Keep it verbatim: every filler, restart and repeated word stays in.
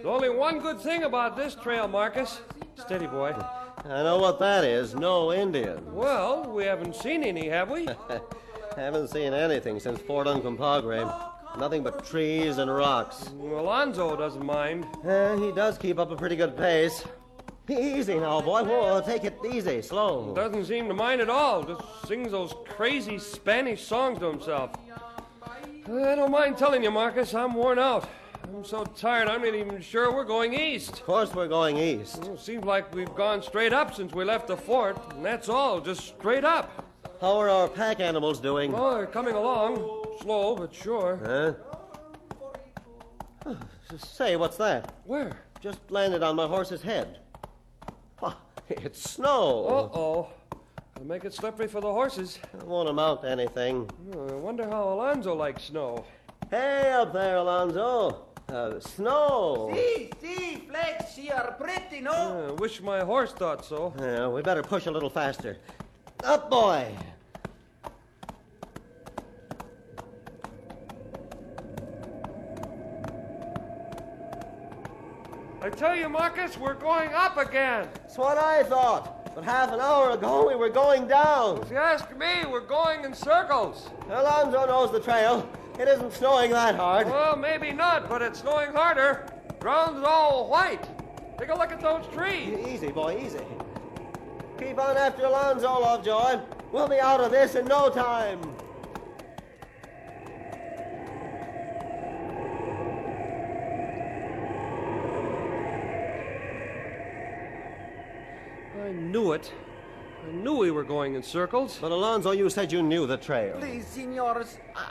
There's only one good thing about this trail, Marcus. Steady, boy. I know what that is. No Indians. Well, we haven't seen any, have we? Haven't seen anything since Fort Uncompahgre. Nothing but trees and rocks. Alonzo doesn't mind. Uh, he does keep up a pretty good pace. Easy now, boy. Whoa, take it easy, slow. Doesn't seem to mind at all. Just sings those crazy Spanish songs to himself. I don't mind telling you, Marcus, I'm worn out. I'm so tired, I'm not even sure we're going east. Of course we're going east. Well, it seems like we've gone straight up since we left the fort, and that's all, just straight up. How are our pack animals doing? Oh, they're coming along. Slow, but sure. Huh? Say, what's that? Where? Just landed on my horse's head. Oh, it's snow. Uh-oh. It'll make it slippery for the horses. It won't amount to anything. Oh, I wonder how Alonzo likes snow. Hey, up there, Alonzo. Uh, snow. See, see, Flex, you're pretty, no? I uh, wish my horse thought so. Yeah, we better push a little faster. Up, boy. I tell you, Marcus, we're going up again. That's what I thought. But half an hour ago, we were going down. If you ask me, we're going in circles. Alonzo knows the trail. It isn't snowing that hard. Well, maybe not, but it's snowing harder. Ground's all white. Take a look at those trees. Easy, boy, easy. Keep on after Alonzo, Lovejoy. We'll be out of this in no time. I knew it. I knew we were going in circles. But Alonzo, you said you knew the trail. Please, senors,